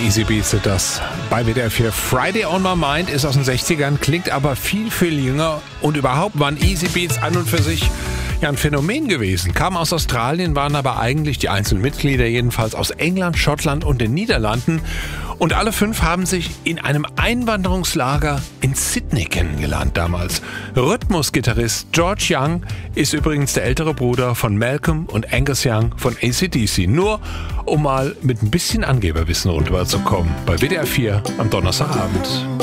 Easy Beats sind das bei WDR 4. Friday on My Mind ist aus den 60ern, klingt aber viel, viel jünger. Und überhaupt waren Easy Beats an und für sich ja ein Phänomen gewesen. Kamen aus Australien, waren aber eigentlich die einzelnen Mitglieder jedenfalls aus England, Schottland und den Niederlanden. Und alle 5 haben sich in einem Einwanderungslager in Sydney kennengelernt damals. Rhythmusgitarrist George Young ist übrigens der ältere Bruder von Malcolm und Angus Young von AC/DC. Nur um mal mit ein bisschen Angeberwissen rüberzukommen bei WDR 4 am Donnerstagabend.